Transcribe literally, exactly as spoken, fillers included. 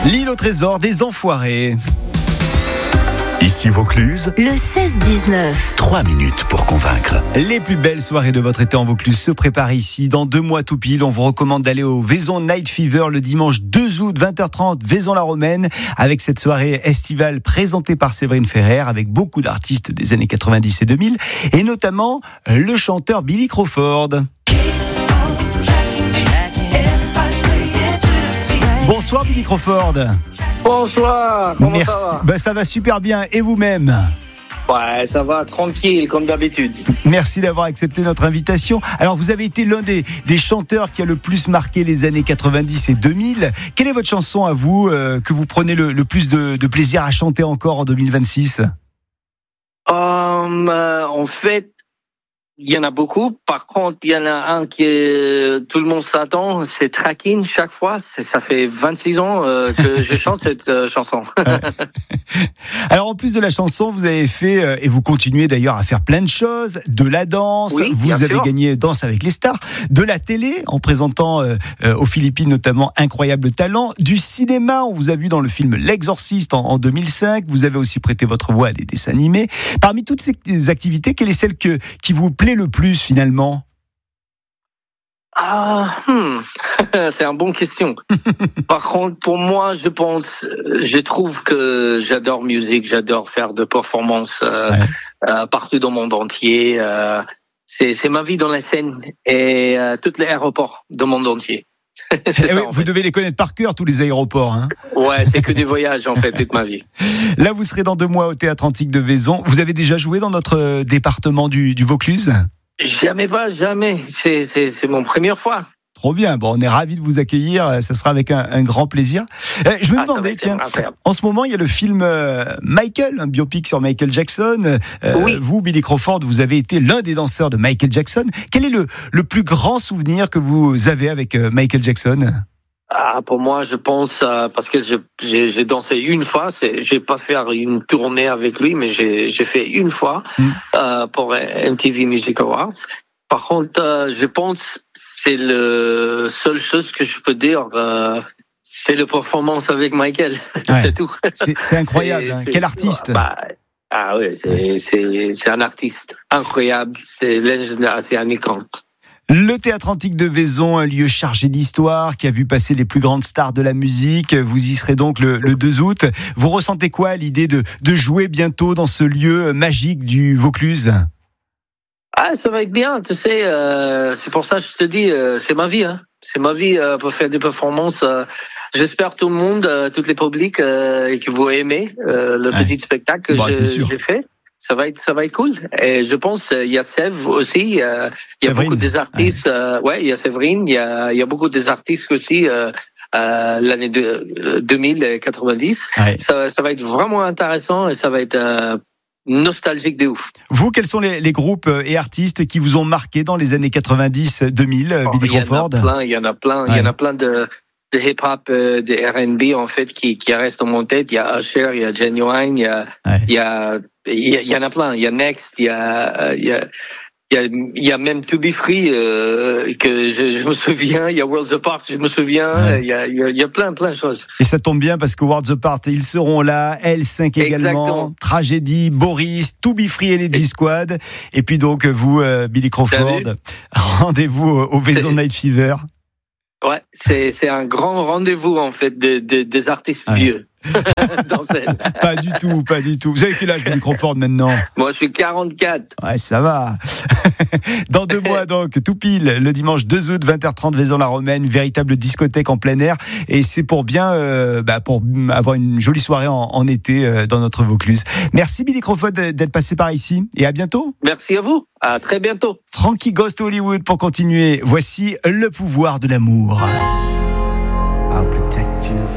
L'île au trésor des enfoirés. Ici Vaucluse, le seize dix-neuf. trois minutes pour convaincre. Les plus belles soirées de votre été en Vaucluse se préparent ici. Dans deux mois tout pile, on vous recommande d'aller au Vaison Night Fever le dimanche deux août, vingt heures trente, Vaison-la-Romaine, avec cette soirée estivale présentée par Séverine Ferrer, avec beaucoup d'artistes des années quatre-vingt-dix et deux mille, et notamment le chanteur Billy Crawford. Bonsoir Billy Crawford. Bonsoir, comment Merci. ça va? Ben, ça va super bien, et vous-même? Ouais, ça va, tranquille, comme d'habitude. Merci d'avoir accepté notre invitation. Alors, vous avez été l'un des, des chanteurs qui a le plus marqué les années quatre-vingt-dix et deux mille. Quelle est votre chanson à vous, euh, que vous prenez le, le plus de, de plaisir à chanter encore en deux mille vingt-six? Um, euh, en fait, il y en a beaucoup. Par contre, il y en a un qui est, tout le monde s'attend, c'est Tracking chaque fois. C'est, ça fait vingt-six ans euh, que je chante cette euh, chanson. Alors, en plus de la chanson, vous avez fait, euh, et vous continuez d'ailleurs à faire plein de choses, de la danse, Oui, vous bien avez sûr. gagné Danse avec les stars, de la télé, en présentant euh, euh, aux Philippines notamment Incroyable Talent, du cinéma, on vous a vu dans le film L'Exorciste en, en deux mille cinq, vous avez aussi prêté votre voix à des dessins animés. Parmi toutes ces activités, quelle est celle que, qui vous plaît le plus finalement? Ah, hmm. C'est une bonne question. Par contre, pour moi, je pense, je trouve que j'adore musique, j'adore faire de performances euh, Ouais. euh, partout dans le monde entier. Euh, c'est, c'est ma vie dans la scène et euh, tous les aéroports du monde entier. C'est Eh ça, oui, en vous fait. devez les connaître par cœur, tous les aéroports, hein. Ouais, c'est que des voyages en fait toute ma vie. Là, vous serez dans deux mois au Théâtre Antique de Vaison. Vous avez déjà joué dans notre euh, département du, du Vaucluse? Jamais pas, jamais. C'est, c'est, c'est mon première fois. Trop bien. Bon, on est ravis de vous accueillir. Ça sera avec un, un grand plaisir. Euh, je me Ah, ça va demandais, être tiens, incroyable. en ce moment, il y a le film euh, Michael, un biopic sur Michael Jackson. Euh, Oui. Vous, Billy Crawford, vous avez été l'un des danseurs de Michael Jackson. Quel est le, le plus grand souvenir que vous avez avec euh, Michael Jackson? Ah, pour moi, je pense euh, parce que je, j'ai, j'ai dansé une fois. C'est, j'ai pas fait une tournée avec lui, mais j'ai, j'ai fait une fois Mm. euh, pour M T V Music Awards. Par contre, euh, je pense c'est le seule chose que je peux dire. Euh, c'est la performance avec Michael. Ouais. C'est tout. C'est, c'est incroyable. C'est- hein. c'est- Quel artiste. Bah, ah ouais, c'est, c'est, c'est un artiste incroyable. C'est légendaire, c'est un icône. Le Théâtre Antique de Vaison, un lieu chargé d'histoire qui a vu passer les plus grandes stars de la musique. Vous y serez donc le, le deux août. Vous ressentez quoi à l'idée de, de jouer bientôt dans ce lieu magique du Vaucluse? Ah, ça va être bien, tu sais. Euh, c'est pour ça que je te dis, euh, c'est ma vie. Hein. C'est ma vie euh, pour faire des performances. Euh, j'espère tout le monde, euh, tous les publics, euh, que vous aimez euh, le Ouais. petit spectacle que Bah, je- c'est sûr. j'ai fait. Ça va être, ça va être cool. Et je pense il y a Sève aussi. euh, Il y a Séverine. beaucoup des artistes. euh, ouais, il y a Séverine. Il y a, il y a beaucoup des artistes aussi. Euh, euh, l'année de, euh, deux mille quatre-vingt-dix. Ouais. Ça, ça va être vraiment intéressant et ça va être euh, nostalgique de ouf. Vous, quels sont les, les groupes et artistes qui vous ont marqué dans les années quatre-vingt-dix deux mille, Oh, Billy il y en a Crawford? plein, il y en a plein, il Ouais. y en a plein de, de hip-hop, euh, de R and B en fait qui, qui restent dans mon tête. Il y a Usher, il y a Genuine, il y a, Ouais. il y a, il y a- il y en a plein. Il y a Next, il y a, euh, il y a, il y a, il y a même To Be Free euh, que je, je me souviens. Il y a Worlds Apart, je me souviens. Ouais. Il y a, il y a, il y a plein, plein de choses. Et ça tombe bien parce que Worlds Apart, ils seront là, L cinq également, Exactement. Tragédie, Boris, To Be Free et les G-Squad. Et puis donc, vous, euh, Billy Crawford, T'as rendez-vous au au Vaison C'est- Night Fever. Ouais, c'est, c'est un grand rendez-vous en fait de, de, des artistes Ouais. vieux. Dans scène. Pas du tout, pas du tout. Vous avez quel âge, Billy Crawford, maintenant? Moi, je suis quarante-quatre. Ouais, ça va. Dans deux mois, donc, tout pile, le dimanche deux août, vingt heures trente, Vaison-la-Romaine, véritable discothèque en plein air. Et c'est pour bien, euh, bah, pour avoir une jolie soirée en, en été euh, dans notre Vaucluse. Merci, Billy Crawford, d'être passé par ici. Et à bientôt. Merci à vous. À très bientôt. Frankie Ghost Hollywood pour continuer. Voici Le pouvoir de l'amour.